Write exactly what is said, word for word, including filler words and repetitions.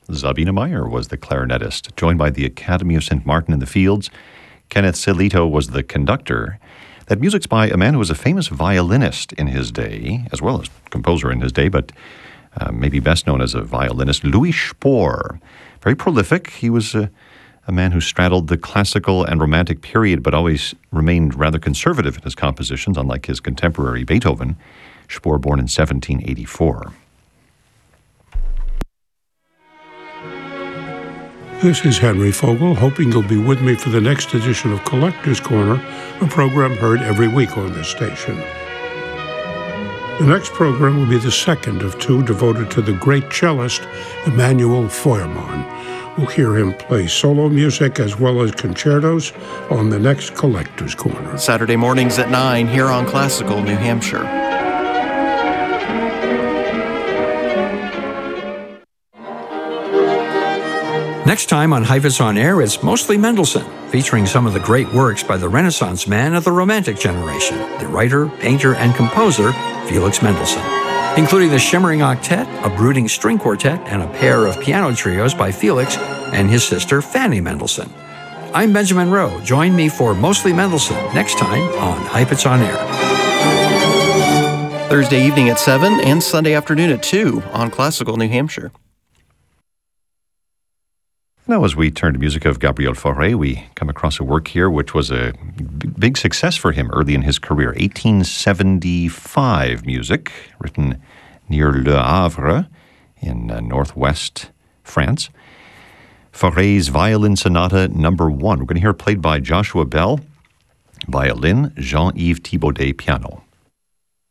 Zabina Meyer was the clarinetist, joined by the Academy of Saint Martin in the Fields. Kenneth Celito was the conductor. That music's by a man who was a famous violinist in his day, as well as composer in his day, but uh, maybe best known as a violinist, Louis Spohr. Very prolific. He was a, a man who straddled the classical and romantic period, but always remained rather conservative in his compositions, unlike his contemporary Beethoven. Spohr, born in seventeen eighty-four. This is Henry Fogel, hoping you'll be with me for the next edition of Collector's Corner, a program heard every week on this station. The next program will be the second of two devoted to the great cellist Emanuel Feuermann. We'll hear him play solo music as well as concertos on the next Collector's Corner. Saturday mornings at nine here on Classical New Hampshire. Next time on Heifetz on Air, it's Mostly Mendelssohn, featuring some of the great works by the Renaissance man of the Romantic generation, the writer, painter, and composer, Felix Mendelssohn, including the Shimmering Octet, a brooding string quartet, and a pair of piano trios by Felix and his sister, Fanny Mendelssohn. I'm Benjamin Rowe. Join me for Mostly Mendelssohn next time on Heifetz on Air. Thursday evening at seven and Sunday afternoon at two on Classical New Hampshire. Now, as we turn to music of Gabriel Fauré, we come across a work here which was a b- big success for him early in his career. eighteen seventy-five music, written near Le Havre in uh, northwest France. Fauré's Violin Sonata Number One. We're going to hear it played by Joshua Bell, violin, Jean-Yves Thibaudet, piano.